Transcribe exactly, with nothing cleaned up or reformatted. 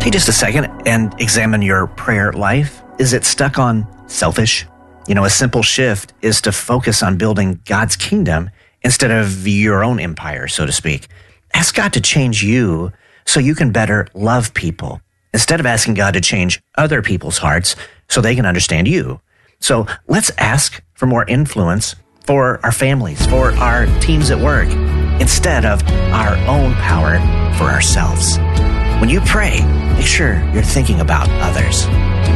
take just a second and examine your prayer life. Is it stuck on selfish? You know, a simple shift is to focus on building God's kingdom instead of your own empire, so to speak. Ask God to change you so you can better love people, instead of asking God to change other people's hearts so they can understand you. So let's ask for more influence for our families, for our teams at work, instead of our own power for ourselves. When you pray, make sure you're thinking about others.